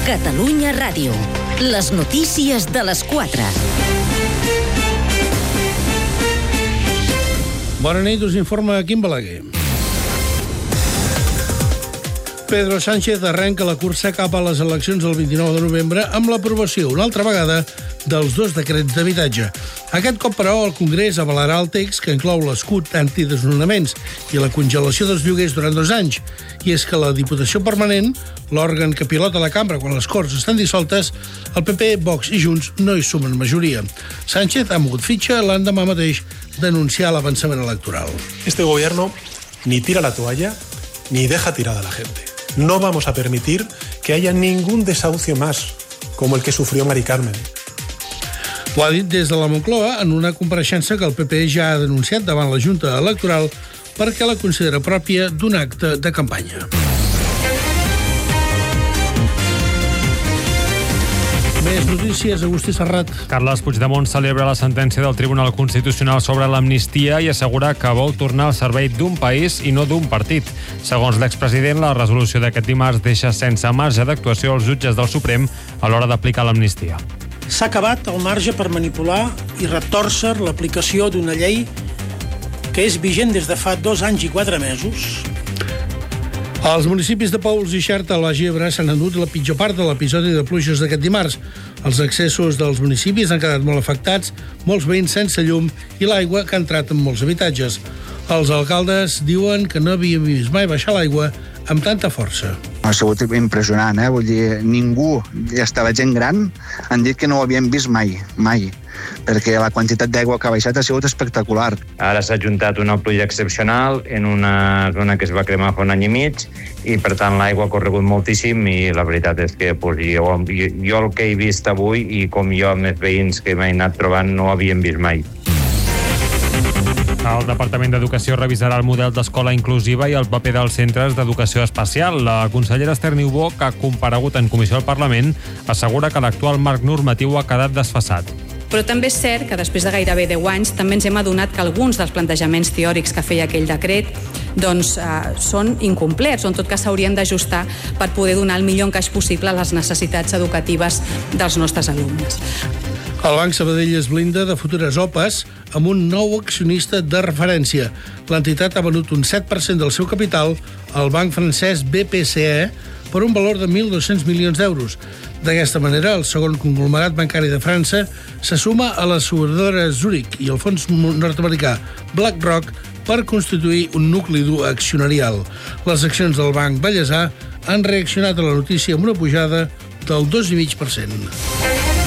Catalunya Ràdio. Les notícies de les 4. Bona nit, us informa Quim Balaguer. Pedro Sánchez arrenca la cursa cap a les eleccions del 29 de novembre amb l'aprovació, una altra vegada, dels 2 decrets d'habitatge. Aquest cop, però, el Congrés avalarà el text que inclou l'escut antidesnonaments i la congelació dels lloguers durant 2 anys. I és que la Diputació Permanent, l'òrgan que pilota la cambra quan les Corts estan dissoltes, el PP, Vox i Junts no hi sumen majoria. Sánchez ha mogut fitxa l'endemà mateix denunciar l'avançament electoral. Este gobierno ni tira la toalla ni deja tirada a la gente. No vamos a permitir que haya ningún desahucio más, como el que sufrió Mari Carmen. Ho ha dit des de la Moncloa en una compareixença que el PP ja ha denunciat davant la Junta Electoral perquè la considera pròpia d'un acte de campanya. Més notícies, Agustí Serrat. Carles Puigdemont celebra la sentència del Tribunal Constitucional sobre l'amnistia i assegura que vol tornar al servei d'un país i no d'un partit. Segons l'expresident, la resolució d'aquest dimarts deixa sense marge d'actuació els jutges del Suprem a l'hora d'aplicar l'amnistia. S'ha acabat el marge per manipular i retòrcer l'aplicació d'una llei que és vigent des de fa 2 anys i 4 mesos. Els municipis de Pouls i Xerta, al Baix Ebre, s'han endut la pitjor part de l'episodi de pluges d'aquest dimarts. Els accessos dels municipis han quedat molt afectats, molts veïns sense llum i l'aigua que ha entrat en molts habitatges. Els alcaldes diuen que no havien vist mai baixar l'aigua amb tanta força. Ha sigut impressionant, Vull dir, ningú, hasta la gent gran, han dit que no ho havien vist mai, perquè la quantitat d'aigua que ha baixat ha sigut espectacular. Ara s'ha juntat una pluja excepcional en una zona que es va cremar fa 1 any i mig i, per tant, l'aigua ha corregut moltíssim i la veritat és que jo el que he vist avui i com jo amb els veïns que m'he anat trobant no ho havíem vist mai. El Departament d'Educació revisarà el model d'escola inclusiva i el paper dels centres d'educació especial. La consellera Esther Niubó, que ha comparegut en comissió al Parlament, assegura que l'actual marc normatiu ha quedat desfasat. Però també és cert que després de gairebé 10 anys també ens hem adonat que alguns dels plantejaments teòrics que feia aquell decret són incomplerts o en tot cas s'haurien d'ajustar per poder donar el millor encaix possible a les necessitats educatives dels nostres alumnes. El Banc Sabadell es blinda de futures OPAs amb un nou accionista de referència. L'entitat ha venut un 7% del seu capital al banc francès BPCE per un valor de 1.200 milions d'euros. D'aquesta manera, el segon conglomerat bancari de França se suma a l'asseguradora Zurich i el fons nord-americà BlackRock per constituir un nucli dur accionarial. Les accions del Banc Bellesà han reaccionat a la notícia amb una pujada del 2,5%.